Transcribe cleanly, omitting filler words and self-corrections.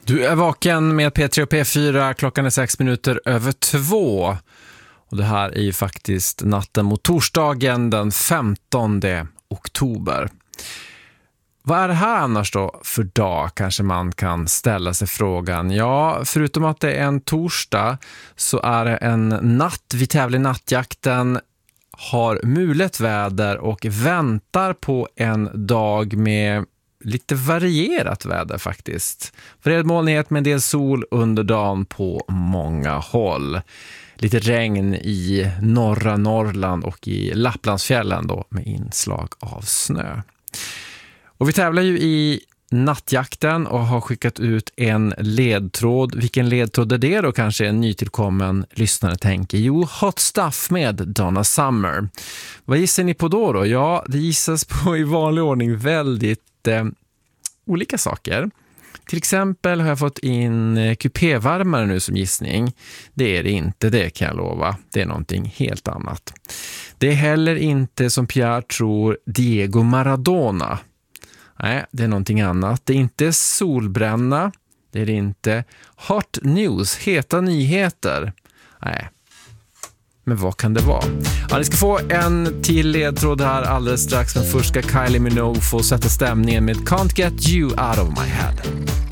Du är vaken med P3 och P4, klockan är 2:06. Och det här är ju faktiskt natten mot torsdagen den 15 oktober. Vad är det här annars då för dag, kanske man kan ställa sig frågan. Ja, förutom att det är en torsdag så är det en natt. Vi tävlar i nattjakten, har mulet väder och väntar på en dag med lite varierat väder faktiskt. Bred molnighet med en del sol under dagen på många håll. Lite regn i norra Norrland och i Lapplandsfjällen då med inslag av snö. Och vi tävlar ju i nattjakten och har skickat ut en ledtråd. Vilken ledtråd är det då, kanske en nytillkommen lyssnare tänker? Jo, Hot Stuff med Donna Summer. Vad gissar ni på då? Ja, det gissas på i vanlig ordning väldigt olika saker. Till exempel har jag fått in kupévärmare nu som gissning. Det är det inte, det kan jag lova. Det är någonting helt annat. Det är heller inte, som Pierre tror, Diego Maradona. Nej, det är någonting annat. Det är inte solbränna. Det är inte hot news, heta nyheter. Nej. Men vad kan det vara? Ja, ni ska få en till ledtråd här alldeles strax. Men först ska Kylie Minogue få sätta stämningen med Can't Get You Out of My Head.